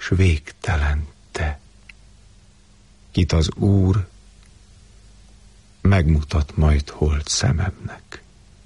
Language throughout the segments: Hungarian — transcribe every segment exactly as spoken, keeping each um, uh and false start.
s végtelen te, kit az Úr megmutat majd holt szememnek.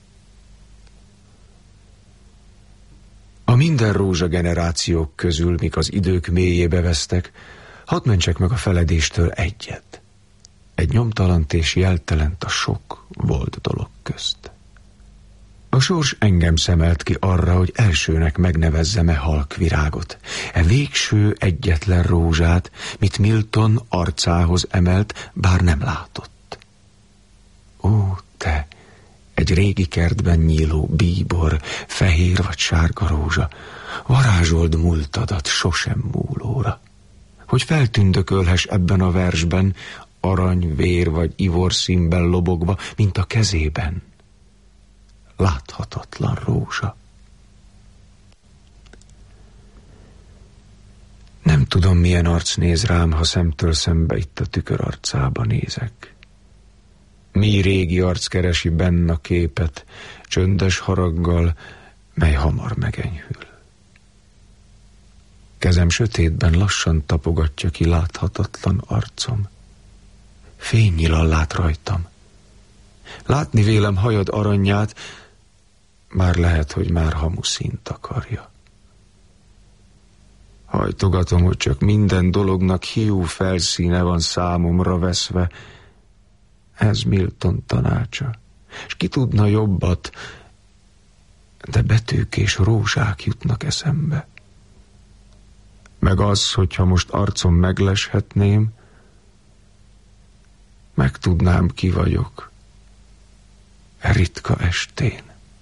A minden rózsa generációk közül, mik az idők mélyébe vesztek, hadd mentsek meg a feledéstől egyet, egy nyomtalant és jeltelent a sok volt dolog közt. A sors engem szemelt ki arra, hogy elsőnek megnevezzem-e halk virágot, e végső egyetlen rózsát, mit Milton arcához emelt, bár nem látott. Ó, te, egy régi kertben nyíló bíbor, fehér vagy sárga rózsa, varázsold múltadat sosem múlóra, hogy feltündökölhess ebben a versben, arany, vér vagy ivor színben lobogva, mint a kezében. Láthatatlan rózsa. Nem tudom, milyen arc néz rám, ha szemtől szembe itt a tükör arcába nézek. Mi régi arc keresi benn a képet, csöndes haraggal, mely hamar megenyhül. Kezem sötétben lassan tapogatja ki láthatatlan arcom. Fénynyilal lát rajtam. Látni vélem hajad aranyját, már lehet, hogy már hamu színt akarja. Hajtogatom, hogy csak minden dolognak hiú felszíne van számomra veszve. Ez Milton tanácsa, és ki tudna jobbat, de betűk és rózsák jutnak eszembe. Meg az, hogyha most arcom megleshetném, megtudnám, ki vagyok e ritka estén.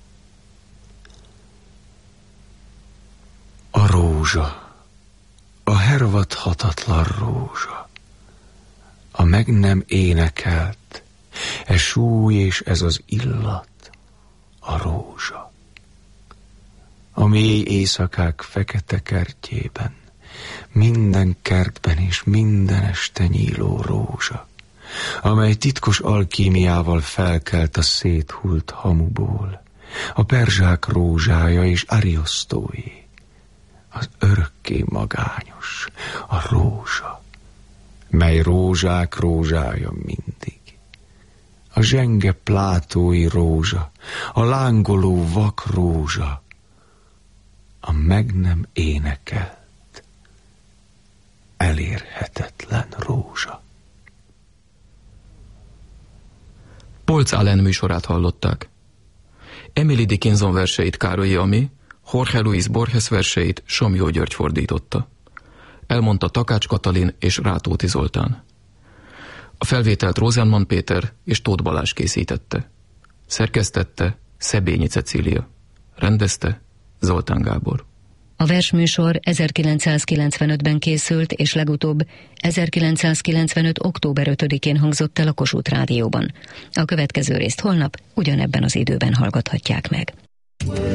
A rózsa, a hervadhatatlan rózsa, a meg nem énekelt, e súly és ez az illat, a rózsa. A mély éjszakák fekete kertjében, minden kertben és minden este nyíló rózsa, amely titkos alkímiával felkelt a széthult hamuból, a perzsák rózsája és Ariosztóé, az örökké magányos, a rózsa, mely rózsák rózsája mindig. A zsenge plátói rózsa, a lángoló vak rózsa, a meg nem énekelt, elérhetetlen rózsa. Polc Allen műsorát hallották. Emily Dickinson verseit Károlyi Ami, Jorge Luis Borges verseit Somlyó György fordította. Elmondta Takács Katalin és Rátóti Zoltán. A felvételt Rosenman Péter és Tóth Balázs készítette. Szerkesztette Szebényi Cecília. Rendezte Zoltán Gábor. A versműsor ezerkilencszázkilencvenötben készült, és legutóbb ezerkilencszázkilencvenöt október ötödikén hangzott el a Kossuth Rádióban. A következő részt holnap ugyanebben az időben hallgathatják meg.